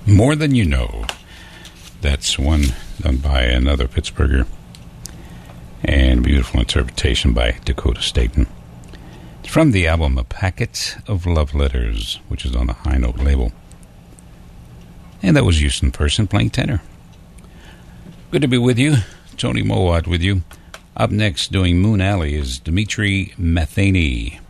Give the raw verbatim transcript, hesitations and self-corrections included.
More Than You Know. That's one done by another Pittsburgher. And beautiful interpretation by Dakota Staton. It's from the album A Packet of Love Letters, which is on the High Note label. And that was Houston Person playing tenor. Good to be with you. Tony Mowat with you. Up next, doing Moon Alley, is Dimitri Matheny.